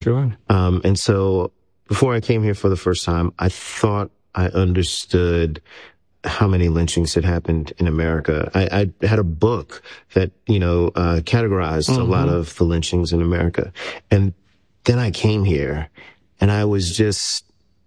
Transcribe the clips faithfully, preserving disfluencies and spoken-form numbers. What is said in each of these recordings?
Sure. Um, and so before I came here for the first time, I thought I understood how many lynchings had happened in America. I, I had a book that, you know, uh, categorized mm-hmm. a lot of the lynchings in America. And then I came here and I was just,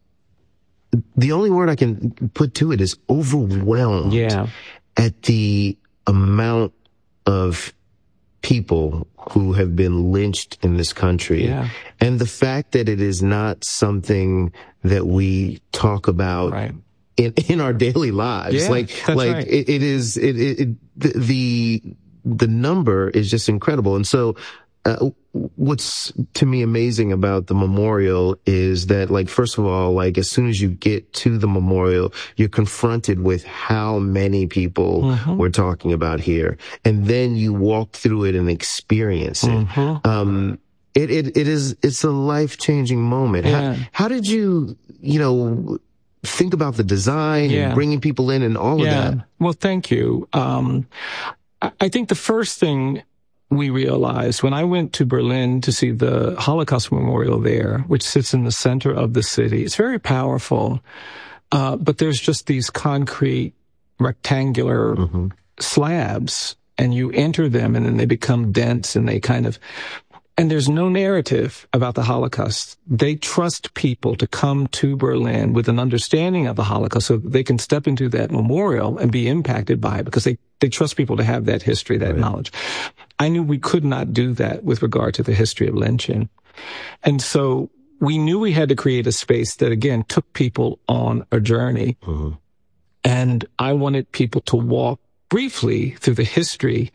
the only word I can put to it is overwhelmed yeah. at the amount of people who have been lynched in this country. Yeah. And the fact that it is not something that we talk about right. in, in our daily lives. Yeah, like, that's like right. it, it is, it, it, it the, the number is just incredible. And so, uh, what's to me amazing about the memorial is that, like, first of all, like, as soon as you get to the memorial, you're confronted with how many people mm-hmm. we're talking about here. And then you walk through it and experience it. Mm-hmm. Um, it, it, it is, it's a life-changing moment. Yeah. How, how did you, you know, think about the design yeah. and bringing people in and all yeah. of that? Well, thank you. Um, I, I think the first thing we realized when I went to Berlin to see the Holocaust Memorial there, which sits in the center of the city, it's very powerful. Uh, but there's just these concrete rectangular mm-hmm. slabs, and you enter them and then they become dense and they kind of, and there's no narrative about the Holocaust. They trust people to come to Berlin with an understanding of the Holocaust so that they can step into that memorial and be impacted by it, because they, they trust people to have that history, that right. knowledge. I knew we could not do that with regard to the history of lynching. And so we knew we had to create a space that, again, took people on a journey. Mm-hmm. And I wanted people to walk briefly through the history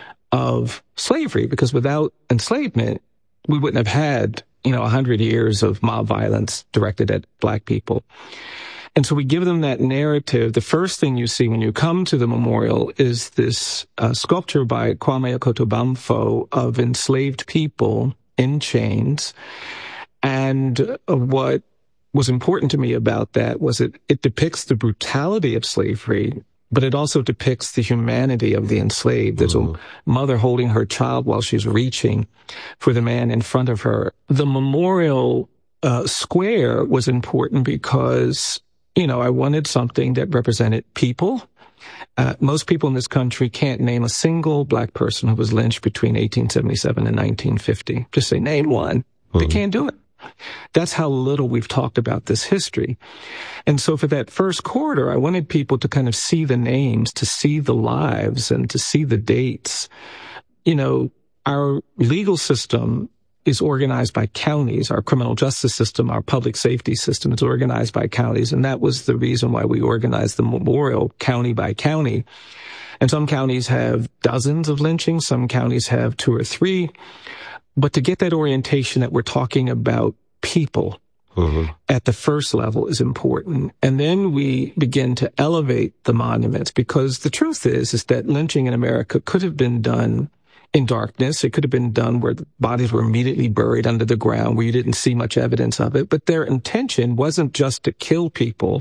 of slavery, because without enslavement, we wouldn't have had, you know, a hundred years of mob violence directed at Black people. And so we give them that narrative. The first thing you see when you come to the memorial is this uh, sculpture by Kwame Okoto-Bamfo of enslaved people in chains. And uh, what was important to me about that was it, it depicts the brutality of slavery, but it also depicts the humanity of the enslaved. There's mm-hmm. a mother holding her child while she's reaching for the man in front of her. The memorial uh, square was important because, you know, I wanted something that represented people. Uh, most people in this country can't name a single Black person who was lynched between eighteen seventy-seven and nineteen fifty. Just say, name one. Mm-hmm. They can't do it. That's how little we've talked about this history. And so for that first quarter, I wanted people to kind of see the names, to see the lives, and to see the dates. You know, our legal system is organized by counties. Our criminal justice system, our public safety system is organized by counties. And that was the reason why we organized the memorial county by county. And some counties have dozens of lynchings. Some counties have two or three. But to get that orientation that we're talking about people mm-hmm. at the first level is important. And then we begin to elevate the monuments, because the truth is, is that lynching in America could have been done in darkness. It could have been done where the bodies were immediately buried under the ground, where you didn't see much evidence of it. But their intention wasn't just to kill people.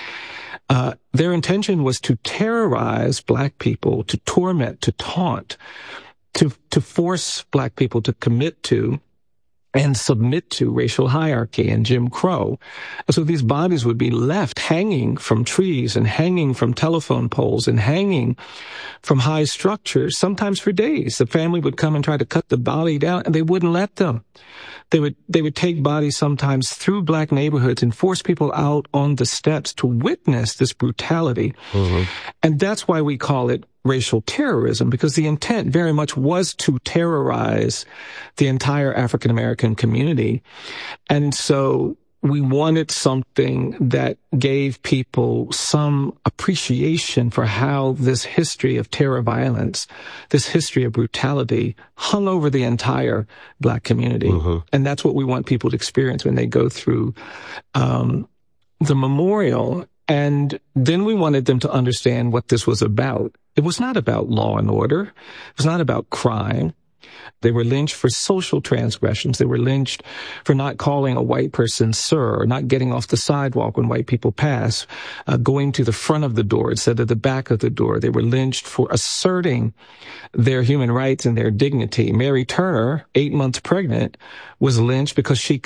Uh, their intention was to terrorize Black people, to torment, to taunt, to, to force Black people to commit to and submit to racial hierarchy and Jim Crow. And so these bodies would be left hanging from trees and hanging from telephone poles and hanging from high structures, sometimes for days. The family would come and try to cut the body down, and they wouldn't let them. They would, they would take bodies sometimes through Black neighborhoods and force people out on the steps to witness this brutality. Mm-hmm. And that's why we call it racial terrorism, because the intent very much was to terrorize the entire African American community. And so we wanted something that gave people some appreciation for how this history of terror violence, this history of brutality, hung over the entire Black community. Mm-hmm. And that's what we want people to experience when they go through um, the memorial. And then we wanted them to understand what this was about. It was not about law and order. It was not about crime. They were lynched for social transgressions. They were lynched for not calling a white person sir, or not getting off the sidewalk when white people pass, uh, going to the front of the door instead of the back of the door. They were lynched for asserting their human rights and their dignity. Mary Turner, eight months pregnant, was lynched because she